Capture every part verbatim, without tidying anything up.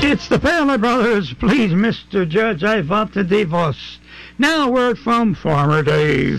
It's the Paley Brothers. Please, Mister Judge, I vote the divorce. Now a word from Farmer Dave.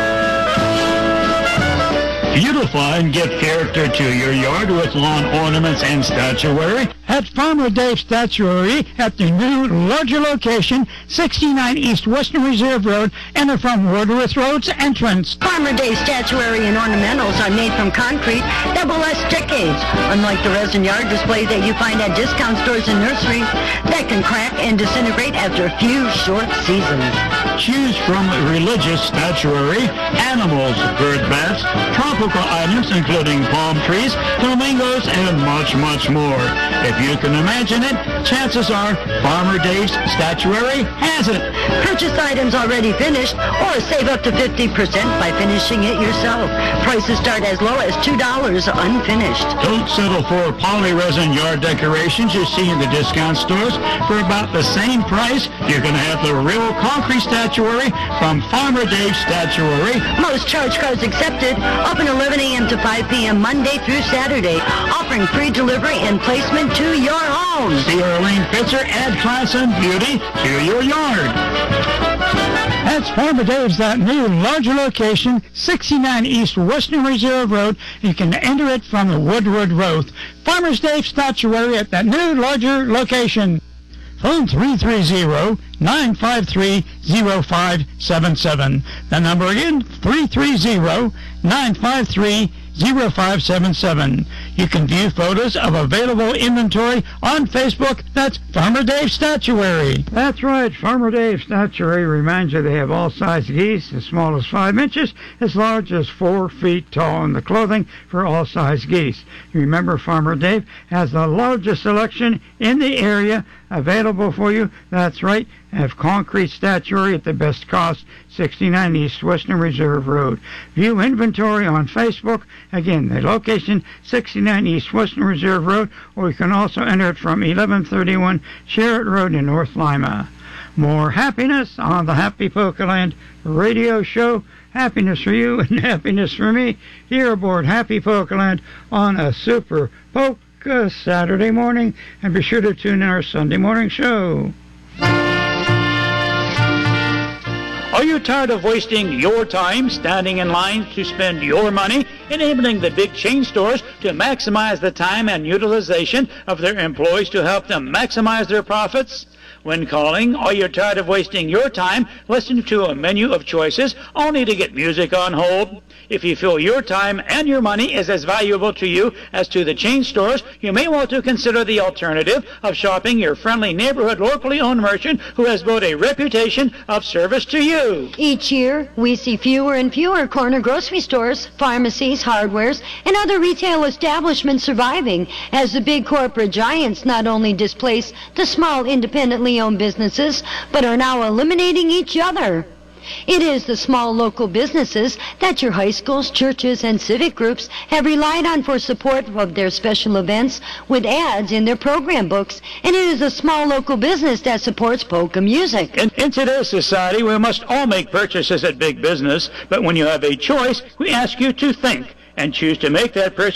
Beautify and give character to your yard with lawn ornaments and statuary at Farmer Dave Statuary at the new, larger location, sixty-nine East Western Reserve Road, enter from Woodworth Road's entrance. Farmer Dave Statuary and ornamentals are made from concrete that will last decades, unlike the resin yard displays that you find at discount stores and nurseries that can crack and disintegrate after a few short seasons. Choose from religious statuary, animals, bird baths, tropical items including palm trees, flamingos, and much, much more. If you can imagine it, chances are Farmer Dave's Statuary has it. Purchase items already finished or save up to fifty percent by finishing it yourself. Prices start as low as two dollars unfinished. Don't settle for polyresin yard decorations you see in the discount stores. For about the same price, you're going to have the real concrete statuary from Farmer Dave's Statuary. Most charge cards accepted. Open eleven a.m. to five p.m. Monday through Saturday. Offering free delivery and placement to your home. See Arlene Fitzer, add class and beauty to your yard. That's Farmer Dave's, that new, larger location, sixty-nine East Western Reserve Road. You can enter it from the Woodward Road. Farmer's Dave Statuary at that new, larger location. Phone three three zero, nine five three, zero five seven seven. The number again, three three zero, nine five three, zero five seven seven. You can view photos of available inventory on Facebook. That's Farmer Dave Statuary. That's right. Farmer Dave Statuary reminds you they have all size geese, as small as five inches, as large as four feet tall, in the clothing for all size geese. You remember Farmer Dave has the largest selection in the area available for you. That's right. Have concrete statuary at the best cost, sixty-nine East Western Reserve Road. View inventory on Facebook. Again, the location, sixty-nine East Western Reserve Road, or you can also enter it from eleven thirty-one Sherritt Road in North Lima. More happiness on the Happy Polkaland radio show. Happiness for you and happiness for me here aboard Happy Polkaland on a Super Polka Saturday morning. And be sure to tune in our Sunday morning show. Are you tired of wasting your time standing in line to spend your money, enabling the big chain stores to maximize the time and utilization of their employees to help them maximize their profits? When calling, are you tired of wasting your time listening to a menu of choices only to get music on hold? If you feel your time and your money is as valuable to you as to the chain stores, you may want to consider the alternative of shopping your friendly neighborhood locally owned merchant who has built a reputation of service to you. Each year, we see fewer and fewer corner grocery stores, pharmacies, hardwares, and other retail establishments surviving as the big corporate giants not only displace the small independently owned businesses, but are now eliminating each other. It is the small local businesses that your high schools, churches, and civic groups have relied on for support of their special events with ads in their program books, and it is a small local business that supports polka music. In, in today's society, we must all make purchases at big business, but when you have a choice, we ask you to think and choose to make that purchase